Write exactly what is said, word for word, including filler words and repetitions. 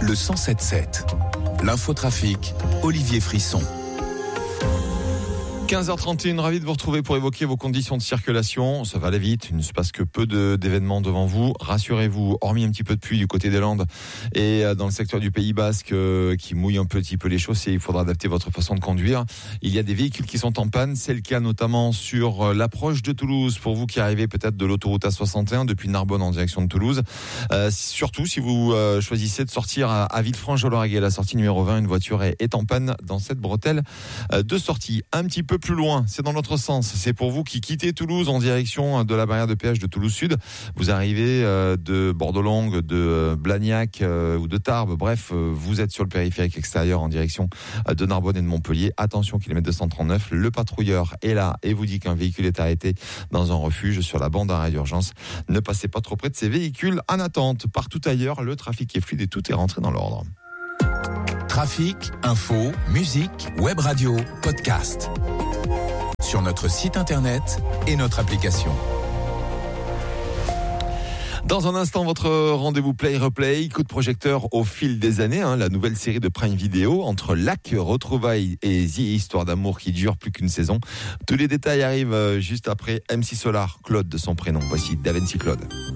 le cent sept sept. L'infotrafic, Olivier Frisson. quinze heures trente et une, ravi de vous retrouver pour évoquer vos conditions de circulation. Ça va aller vite, il ne se passe que peu de, d'événements devant vous. Rassurez-vous, hormis un petit peu de pluie du côté des Landes et dans le secteur du Pays Basque euh, qui mouille un petit peu les chaussées, il faudra adapter votre façon de conduire. Il y a des véhicules qui sont en panne, c'est le cas notamment sur l'approche de Toulouse, pour vous qui arrivez peut-être de l'autoroute A soixante et un depuis Narbonne en direction de Toulouse. Euh, surtout si vous euh, choisissez de sortir à, à Villefranche-de-Lauragais, la sortie numéro vingt, une voiture est, est en panne dans cette bretelle euh, de sortie. Un petit peu plus loin, c'est dans l'autre sens. C'est pour vous qui quittez Toulouse en direction de la barrière de péage de Toulouse Sud. Vous arrivez euh, de Bordeaux-Longue, de euh, Blagnac euh, ou de Tarbes. Bref, euh, vous êtes sur le périphérique extérieur en direction euh, de Narbonne et de Montpellier. Attention, kilomètre deux cent trente-neuf. Le patrouilleur est là et vous dit qu'un véhicule est arrêté dans un refuge sur la bande d'arrêt d'urgence. Ne passez pas trop près de ces véhicules en attente. Partout ailleurs, le trafic est fluide et tout est rentré dans l'ordre. Trafic, info, musique, web radio, podcast. Sur notre site internet et notre application. Dans un instant, votre rendez-vous play-replay, coup de projecteur au fil des années, hein, la nouvelle série de Prime Video entre Lac, Retrouvailles et The Histoire d'amour qui dure plus qu'une saison. Tous les détails arrivent juste après M C Solar, Claude de son prénom. Voici Da Vinci Claude.